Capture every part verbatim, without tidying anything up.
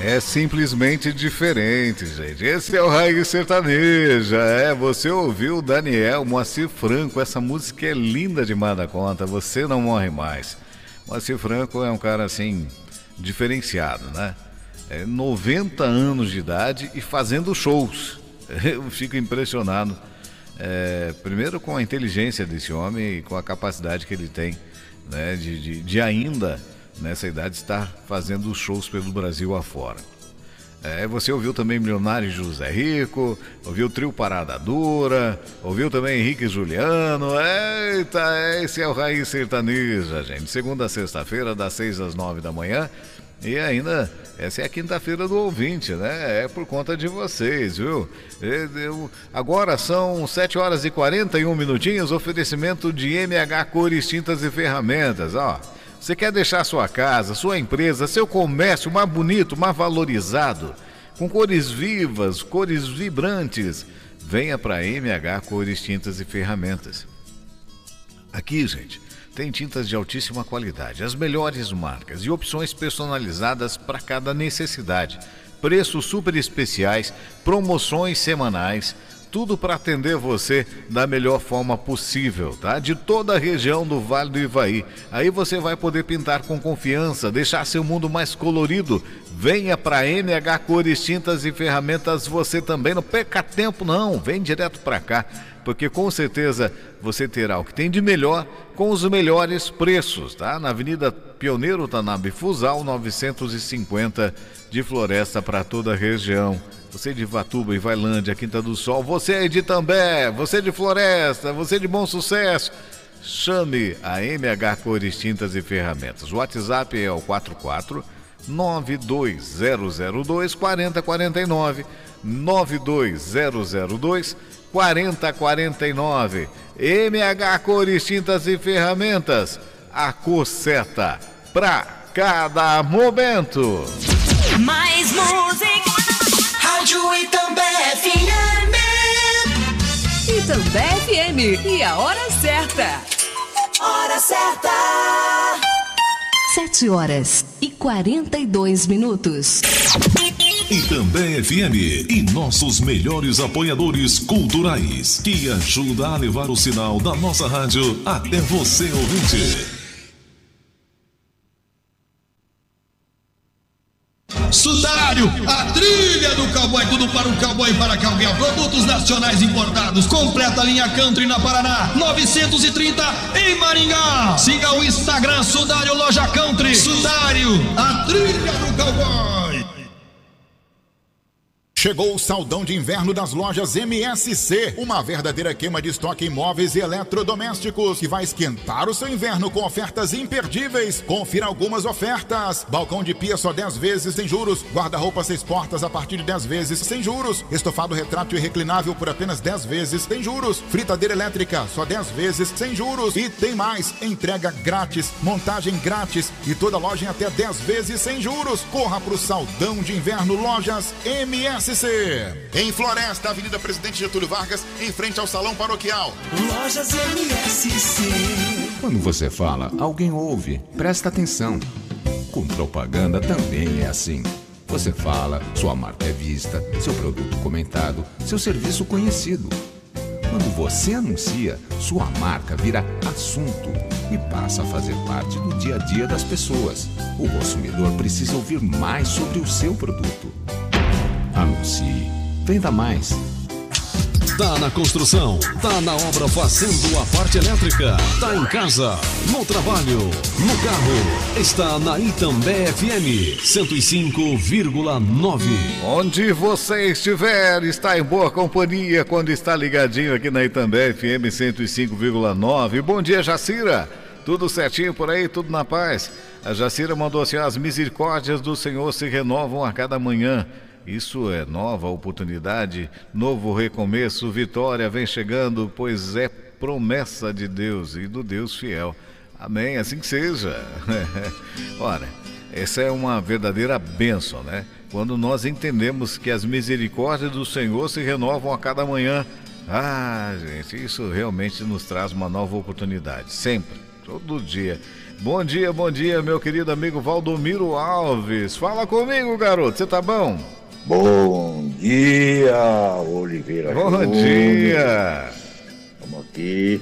É simplesmente diferente, gente. Esse é o Raiz Sertaneja. É, você ouviu o Daniel, Moacir Franco. Essa música é linda demais da conta. Você não morre mais. Moacir Franco é um cara assim, diferenciado, né? É noventa anos de idade e fazendo shows. Eu fico impressionado. É, primeiro com a inteligência desse homem e com a capacidade que ele tem, né, de, de, de ainda nessa idade estar fazendo shows pelo Brasil afora. É, você ouviu também Milionário José Rico, ouviu o Trio Parada Dura, ouviu também Henrique e Juliano. Eita, esse é o Raiz Sertaneja, gente. Segunda a sexta-feira, das seis às nove da manhã. E ainda, essa é a quinta-feira do ouvinte, né? É por conta de vocês, viu? Eu, agora são sete horas e quarenta e um minutinhos, oferecimento de M H Cores, Tintas e Ferramentas, ó. Você quer deixar sua casa, sua empresa, seu comércio mais bonito, mais valorizado, com cores vivas, cores vibrantes? Venha para M H Cores, Tintas e Ferramentas. Aqui, gente, tem tintas de altíssima qualidade, as melhores marcas e opções personalizadas para cada necessidade. Preços super especiais, promoções semanais, tudo para atender você da melhor forma possível, tá? De toda a região do Vale do Ivaí. Aí você vai poder pintar com confiança, deixar seu mundo mais colorido. Venha para M H Cores, Tintas e Ferramentas você também. Não perca tempo não, vem direto para cá, porque com certeza você terá o que tem de melhor com os melhores preços, tá? Na Avenida Pioneiro Tanabe Fusal, novecentos e cinquenta, de Floresta para toda a região. Você de Ivatuba, Ivailândia, Quinta do Sol, você de Itambé, você de Floresta, você de Bom Sucesso, chame a M H Cores, Tintas e Ferramentas. O WhatsApp é o quatro quatro nove dois zero zero dois quatro zero quatro nove, nove dois zero zero dois quatro zero quatro nove. M H Cores, Tintas e Ferramentas, a cor certa para cada momento. Mais música. Rádio Itambé F M. Itambé F M. E a hora certa. Hora certa. Sete horas e quarenta e dois minutos. Itambé F M e nossos melhores apoiadores culturais, que ajuda a levar o sinal da nossa rádio até você, ouvinte. Sudário, a trilha do cowboy, tudo para o cowboy e para cowgirl. Produtos nacionais importados, completa linha country na Paraná, novecentos e trinta em Maringá. Siga o Instagram Sudário Loja Country. Sudário, a trilha do cowboy. Chegou o saldão de inverno das lojas M S C, uma verdadeira queima de estoque em móveis e eletrodomésticos que vai esquentar o seu inverno com ofertas imperdíveis. Confira algumas ofertas: balcão de pia só dez vezes sem juros, guarda-roupa seis portas a partir de dez vezes sem juros, estofado retrátil e reclinável por apenas dez vezes sem juros, fritadeira elétrica só dez vezes sem juros e tem mais, entrega grátis, montagem grátis e toda loja em até dez vezes sem juros. Corra pro saldão de inverno Lojas M S C. Em Floresta, Avenida Presidente Getúlio Vargas, em frente ao Salão Paroquial. Lojas M S C. Quando você fala, alguém ouve, presta atenção. Com propaganda também é assim. Você fala, sua marca é vista, seu produto comentado, seu serviço conhecido. Quando você anuncia, sua marca vira assunto e passa a fazer parte do dia a dia das pessoas. O consumidor precisa ouvir mais sobre o seu produto. Anuncie. Venda mais. Tá na construção, tá na obra fazendo a parte elétrica, tá em casa, no trabalho, no carro, está na Itambé F M cento e cinco vírgula nove. Onde você estiver, está em boa companhia quando está ligadinho aqui na Itambé F M cento e cinco vírgula nove. Bom dia, Jacira. Tudo certinho por aí, tudo na paz. A Jacira mandou assim: as misericórdias do Senhor se renovam a cada manhã. Isso é nova oportunidade, novo recomeço, vitória vem chegando, pois é promessa de Deus e do Deus fiel. Amém, assim que seja. Ora, essa é uma verdadeira bênção, né? Quando nós entendemos que as misericórdias do Senhor se renovam a cada manhã. Ah, gente, isso realmente nos traz uma nova oportunidade, sempre, todo dia. Bom dia, bom dia, meu querido amigo Valdomiro Alves. Fala comigo, garoto, você tá bom? Bom dia, Oliveira. Bom Júnior. dia. Estamos aqui,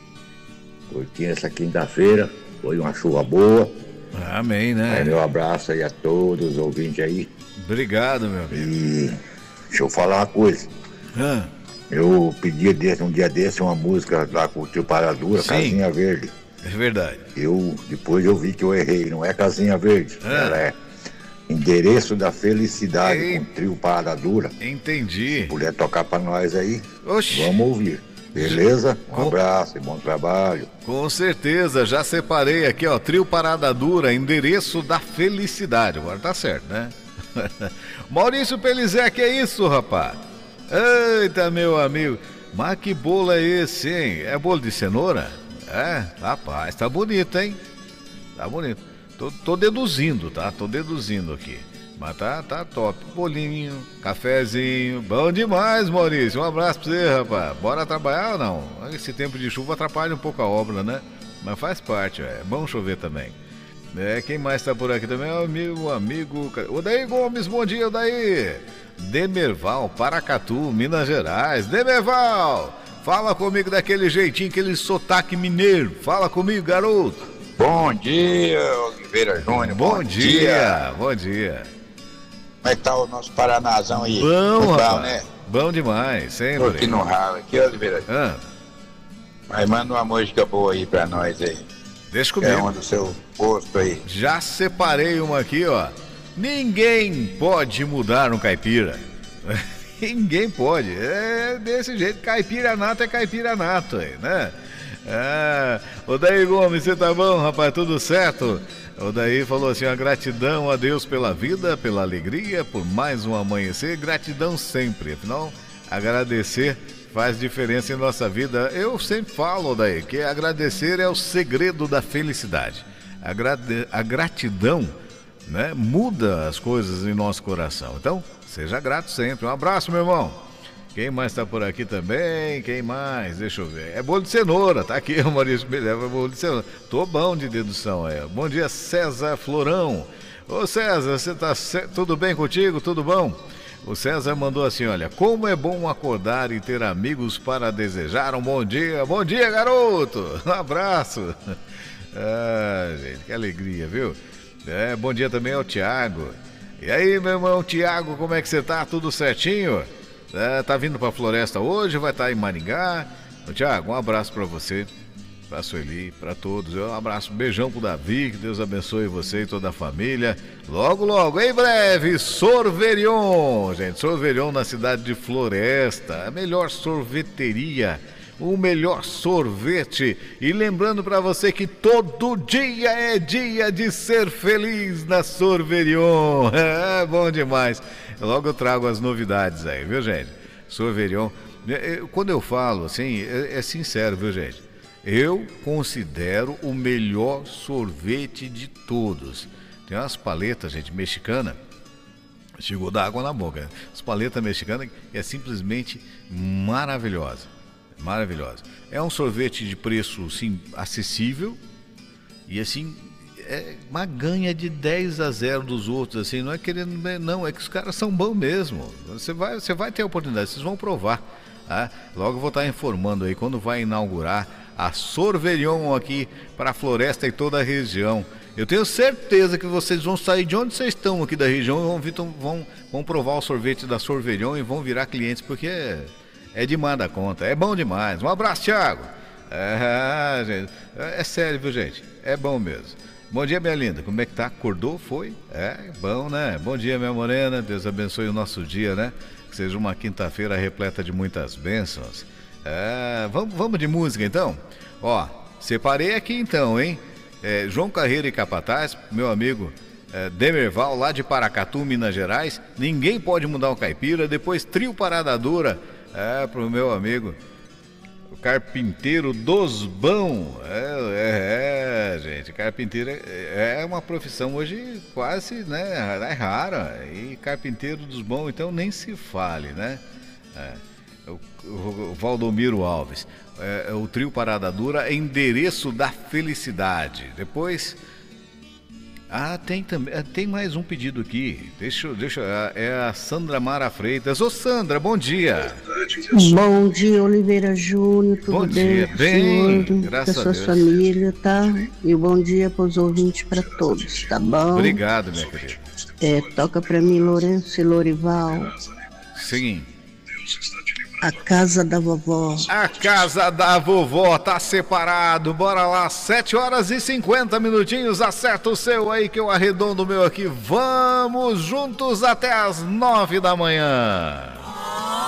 curtindo essa quinta-feira. Foi uma chuva boa. Amém, né? Aí, meu abraço aí a todos os ouvintes aí. Obrigado, meu amigo. E deixa eu falar uma coisa. Ah, Eu pedi desse, um dia desse uma música lá com o tio Paradura, Sim. Casinha Verde. é verdade. Eu, depois eu vi que eu errei, não é Casinha Verde. Ah. Ela é Endereço da Felicidade, Ei. com o trio Paradura. Entendi. Puder tocar pra nós aí, Oxi. vamos ouvir. Beleza? Um Com- abraço e bom trabalho. Com certeza, já separei aqui, ó, trio Parada Dura, endereço da felicidade. Agora tá certo, né? Maurício Pelizé, que é isso, rapaz? Eita, meu amigo. Mas que bolo é esse, hein? É bolo de cenoura? É, rapaz, tá bonito, hein? Tá bonito. Tô, tô deduzindo, tá? Tô deduzindo aqui. Mas tá, tá top. Bolinho, cafezinho. Bom demais, Maurício. Um abraço pra você, rapaz. Bora trabalhar ou não? Esse tempo de chuva atrapalha um pouco a obra, né? Mas faz parte, é bom chover também. É, quem mais tá por aqui também? O amigo, amigo. Odaí Gomes, bom dia, Odaí. Demerval, Paracatu, Minas Gerais. Demerval, fala comigo daquele jeitinho, aquele sotaque mineiro. Fala comigo, garoto. Bom dia, Oliveira Júnior. Bom, dia. bom dia. Como é que tá o nosso Paranazão aí? Bom, Muito rapaz. bom, né? Bom demais, Tô sempre. aqui no ralo, aqui, Oliveira. Ah, Mas manda uma música boa aí pra nós aí. deixa Que é comigo. uma do seu gosto aí. Já separei uma aqui, ó. Ninguém pode mudar um caipira. Ninguém pode. É desse jeito. Caipira nato é caipira nato, aí, né? Ah, o Daí Gomes, você tá bom, rapaz? Tudo certo? O Daí falou assim: a gratidão a Deus pela vida, pela alegria, por mais um amanhecer. Gratidão sempre. Afinal, agradecer faz diferença em nossa vida. Eu sempre falo, Daí, que agradecer é o segredo da felicidade. A, grade... a gratidão, né, muda as coisas em nosso coração. Então, seja grato sempre. Um abraço, meu irmão. Quem mais tá por aqui também? Quem mais? Deixa eu ver. É bolo de cenoura, tá aqui o Maurício me leva bolo de cenoura. Tô bom de dedução aí. Bom dia, César Florão. Ô César, você tá ce... tudo bem contigo? Tudo bom? O César mandou assim, olha, como é bom acordar e ter amigos para desejar um bom dia. Bom dia, garoto. Um abraço. Ah, gente, que alegria, viu? É, bom dia também ao Tiago. E aí, meu irmão Tiago, como é que você tá? Tudo certinho? É, tá vindo pra Floresta hoje? Vai estar em Maringá? Ô, Tiago, um abraço pra você, pra Sueli, pra todos. Um abraço, um beijão pro Davi, que Deus abençoe você e toda a família. Logo, logo, em breve, Sorverion, gente, Sorverion na cidade de Floresta, a melhor sorveteria, o melhor sorvete. E lembrando pra você que todo dia é dia de ser feliz na Sorverion. É bom demais. Logo eu trago as novidades aí, viu, gente? Sorverion. Quando eu falo assim, é, é sincero, viu, gente? Eu considero o melhor sorvete de todos. Tem umas paletas, gente, mexicana. Chegou da água na boca. As paletas mexicanas é simplesmente maravilhosa. Maravilhosa. É um sorvete de preço, sim, acessível. E assim, é uma ganha de dez a zero dos outros, assim, não é querendo, não, é que os caras são bons mesmo. Você vai, você vai ter a oportunidade, vocês vão provar. Tá? Logo eu vou estar informando aí quando vai inaugurar a Sorverion aqui para a Floresta e toda a região. Eu tenho certeza que vocês vão sair de onde vocês estão aqui da região e vão, vir, vão, vão provar o sorvete da Sorverion e vão virar clientes, porque é, é demais da conta, é bom demais. Um abraço, Thiago. É, gente, é, é sério, viu, gente? É bom mesmo. Bom dia, minha linda. Como é que tá? Acordou? Foi? É, bom, né? Bom dia, minha morena. Deus abençoe o nosso dia, né? Que seja uma quinta-feira repleta de muitas bênçãos. É, vamos, vamos de música, então? Ó, separei aqui, então, hein? É, João Carreiro e Capataz, meu amigo é, Demerval, lá de Paracatu, Minas Gerais. Ninguém pode mudar o caipira. Depois, Trio Parada Dura, é, pro meu amigo Carpinteiro dos Bão. É, é, é, gente, carpinteiro é, é uma profissão hoje quase, né, é rara. E carpinteiro dos Bão, então nem se fale, né? É. O, o, o Valdomiro Alves. É, o trio Parada Dura, Endereço da Felicidade. Depois... Ah, tem também, tem mais um pedido aqui. Deixa, deixa, é a Sandra Mara Freitas. Ô Sandra, bom dia. Bom dia, Oliveira Júnior. Tudo bom bem? Dia, bem, senhor, graças a Deus. Sua família, tá? E bom dia para os ouvintes, para todos, tá bom? Obrigado, minha querida. É, toca para mim, Lourenço e Lorival. Sim. A casa da vovó. A casa da vovó tá separado. Bora lá, sete horas e cinquenta minutinhos. Acerta o seu aí que eu arredondo o meu aqui. Vamos juntos até as nove da manhã.